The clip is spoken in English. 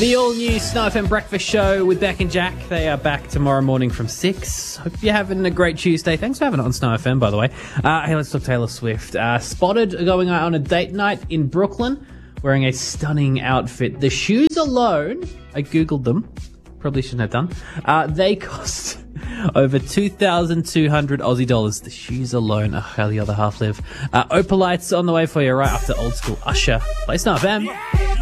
The all-new Snow FM Breakfast Show with Beck and Jack. They are back tomorrow morning from 6. Hope you're having a great Tuesday. Thanks for having it on Snow FM, by the way. Hey, let's talk Taylor Swift. Spotted going out on a date night in Brooklyn wearing a stunning outfit. The shoes alone, I Googled them. Probably shouldn't have done. They cost over 2,200 Aussie dollars. The shoes alone. How the other half live. Opalites on the way for you right after Old School Usher. Play Snow FM.